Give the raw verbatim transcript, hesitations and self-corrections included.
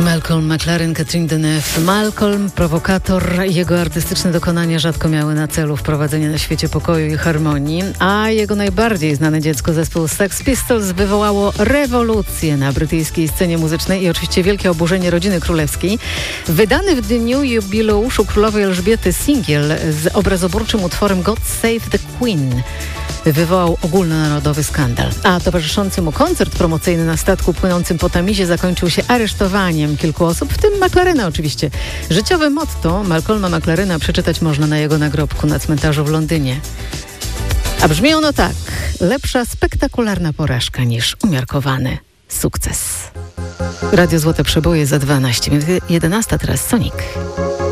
Malcolm McLaren, Catherine Deneuve. Malcolm, prowokator, jego artystyczne dokonania rzadko miały na celu wprowadzenie na świecie pokoju i harmonii, a jego najbardziej znane dziecko, zespół Sex Pistols, wywołało rewolucję na brytyjskiej scenie muzycznej i oczywiście wielkie oburzenie rodziny królewskiej. Wydany w dniu jubileuszu królowej Elżbiety singiel z obrazoburczym utworem God Save the Queen wywołał ogólnonarodowy skandal. A towarzyszący mu koncert promocyjny na statku płynącym po Tamizie zakończył się aresztowaniem kilku osób, w tym McLarena oczywiście. Życiowe motto Malcolma McLarena przeczytać można na jego nagrobku na cmentarzu w Londynie. A brzmi ono tak: lepsza spektakularna porażka niż umiarkowany sukces. Radio Złote Przeboje za dwanaście minut jedenasta, teraz Sonic.